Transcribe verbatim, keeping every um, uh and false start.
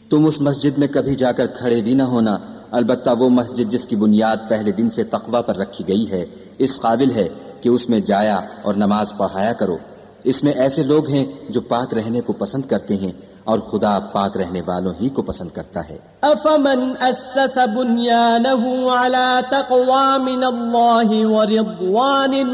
तुम उस मस्जिद में कभी जाकर खड़े भी न होना, अलबत्ता वो मस्जिद जिसकी बुनियाद पहले दिन से तक़वा पर रखी गई है इस काबिल है कि उसमें जाया और नमाज पढ़ाया करो। इसमें ऐसे लोग हैं जो पाक रहने को पसंद करते हैं और खुदा पाक रहने वालों ही को पसंद करता है। अफमन अस्सस बुन्यानहु अला तक़वा मिनल्लाहि व रिضवानिन